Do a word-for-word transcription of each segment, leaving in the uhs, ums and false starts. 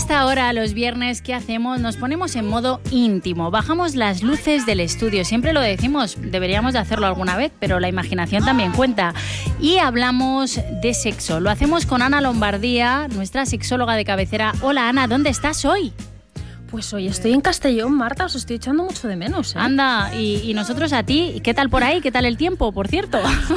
esta hora, los viernes, ¿qué hacemos? Nos ponemos en modo íntimo, bajamos las luces del estudio, siempre lo decimos, deberíamos de hacerlo alguna vez, pero la imaginación también cuenta. Y hablamos de sexo, lo hacemos con Ana Lombardía, nuestra sexóloga de cabecera. Hola Ana, ¿dónde estás hoy? Pues hoy estoy en Castellón, Marta, os estoy echando mucho de menos, ¿eh? Anda, y, y nosotros a ti, ¿qué tal por ahí? ¿Qué tal el tiempo, por cierto?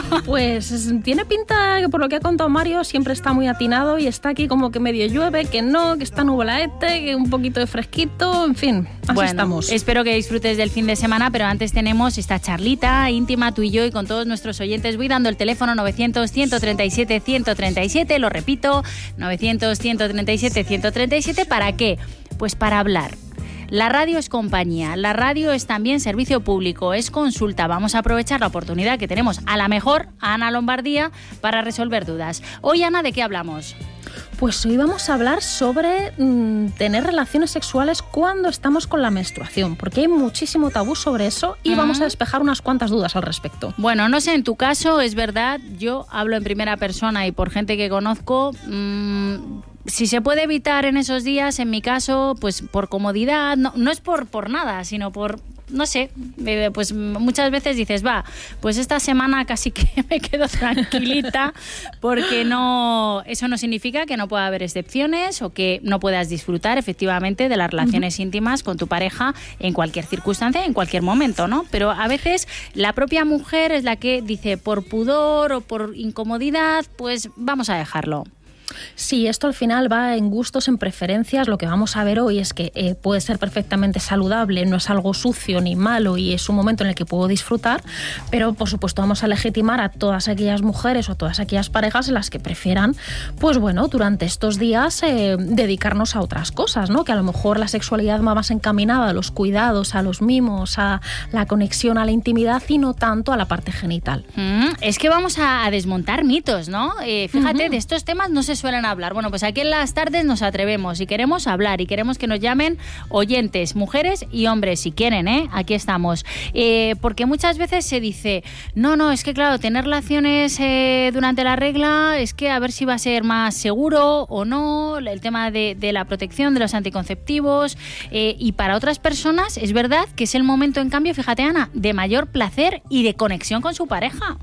Pues tiene pinta que por lo que ha contado Mario siempre está muy atinado y está aquí como que medio llueve, que no, que está nublaete, que un poquito de fresquito, en fin, así bueno, estamos. Espero que disfrutes del fin de semana, pero antes tenemos esta charlita íntima tú y yo y con todos nuestros oyentes. Voy dando el teléfono novecientos, ciento treinta y siete, ciento treinta y siete, lo repito, novecientos, ciento treinta y siete, ciento treinta y siete, ¿para qué? Pues para hablar. La radio es compañía, la radio es también servicio público, es consulta. Vamos a aprovechar la oportunidad que tenemos a la mejor, a Ana Lombardía, para resolver dudas. Hoy, Ana, ¿de qué hablamos? Pues hoy vamos a hablar sobre mmm, tener relaciones sexuales cuando estamos con la menstruación, porque hay muchísimo tabú sobre eso y uh-huh. vamos a despejar unas cuantas dudas al respecto. Bueno, no sé, en tu caso, es verdad, yo hablo en primera persona y por gente que conozco. Mmm, Si se puede evitar en esos días, en mi caso, pues por comodidad, no, no es por, por nada, sino por, no sé, eh, pues muchas veces dices, va, pues esta semana casi que me quedo tranquilita, porque no, eso no significa que no pueda haber excepciones o que no puedas disfrutar efectivamente de las relaciones uh-huh. íntimas con tu pareja en cualquier circunstancia, en cualquier momento, ¿no? Pero a veces la propia mujer es la que dice, por pudor o por incomodidad, pues vamos a dejarlo. Sí, esto al final va en gustos, en preferencias. Lo que vamos a ver hoy es que eh, puede ser perfectamente saludable, no es algo sucio ni malo y es un momento en el que puedo disfrutar, pero por supuesto vamos a legitimar a todas aquellas mujeres o todas aquellas parejas en las que prefieran, pues bueno, durante estos días eh, dedicarnos a otras cosas, ¿no? Que a lo mejor la sexualidad va más encaminada a los cuidados, a los mimos, a la conexión, a la intimidad y no tanto a la parte genital. Mm, es que vamos a, a desmontar mitos, ¿no? Eh, fíjate, uh-huh. de estos temas no se suelen hablar. Bueno, pues aquí en las tardes nos atrevemos y queremos hablar y queremos que nos llamen oyentes, mujeres y hombres, si quieren, ¿eh? Aquí estamos. Eh, porque muchas veces se dice, no, no, es que claro, tener relaciones eh, durante la regla es que a ver si va a ser más seguro o no, el tema de, de la protección de los anticonceptivos eh, y para otras personas es verdad que es el momento, en cambio, fíjate Ana, de mayor placer y de conexión con su pareja.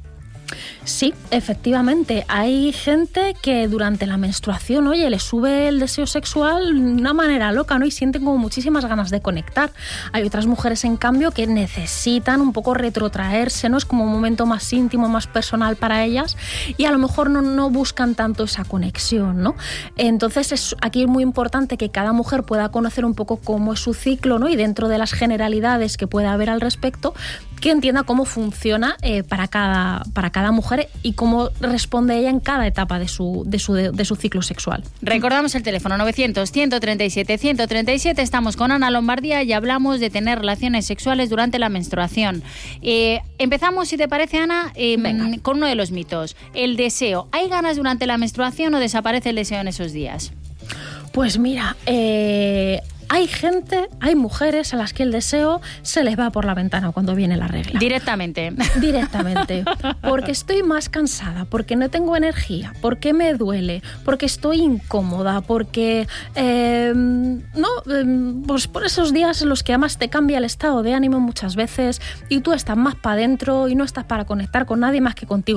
Sí, efectivamente, hay gente que durante la menstruación, oye, le sube el deseo sexual de una manera loca, ¿no? Y sienten como muchísimas ganas de conectar. Hay otras mujeres, en cambio, que necesitan un poco retrotraerse, ¿no? Es como un momento más íntimo, más personal para ellas y a lo mejor no, no buscan tanto esa conexión, ¿no? Entonces, es, aquí es muy importante que cada mujer pueda conocer un poco cómo es su ciclo, ¿no? Y dentro de las generalidades que pueda haber al respecto, que entienda cómo funciona eh, para, cada, para cada mujer y cómo responde ella en cada etapa de su, de su, de, de su ciclo sexual. Recordamos el teléfono novecientos, ciento treinta y siete, ciento treinta y siete. Estamos con Ana Lombardía y hablamos de tener relaciones sexuales durante la menstruación. Eh, empezamos, si te parece, Ana, eh, con uno de los mitos. El deseo. ¿Hay ganas durante la menstruación o desaparece el deseo en esos días? Pues mira, eh... hay gente, hay mujeres a las que el deseo se les va por la ventana cuando viene la regla. Directamente. Directamente. Porque estoy más cansada, porque no tengo energía, porque me duele, porque estoy incómoda, porque... Eh, no, eh, pues por esos días en los que además te cambia el estado de ánimo muchas veces y tú estás más para adentro y no estás para conectar con nadie más que contigo